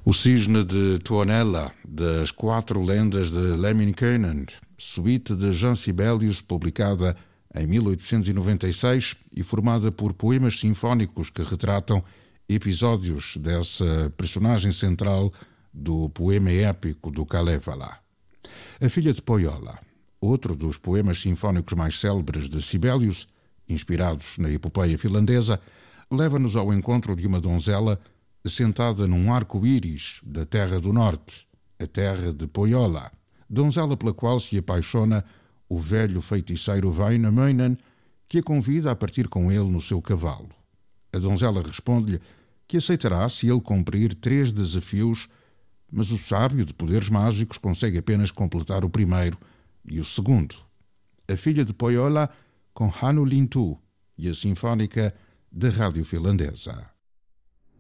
O Cisne de Tuonela, das Quatro Lendas de Lemminkäinen, suíte de Jean Sibelius, publicada em 1896 e formada por poemas sinfónicos que retratam episódios dessa personagem central do poema épico do Kalevala. A Filha de Pohjola, outro dos poemas sinfónicos mais célebres de Sibelius, inspirados na epopeia finlandesa, leva-nos ao encontro de uma donzela sentada num arco-íris da Terra do Norte, a terra de Pohjola, donzela pela qual se apaixona o velho feiticeiro Väinämöinen, que a convida a partir com ele no seu cavalo. A donzela responde-lhe que aceitará se ele cumprir 3 desafios, mas o sábio de poderes mágicos consegue apenas completar o primeiro e o segundo. A Filha de Pohjola, com Hannu Lintu e a Sinfónica da Rádio Finlandesa.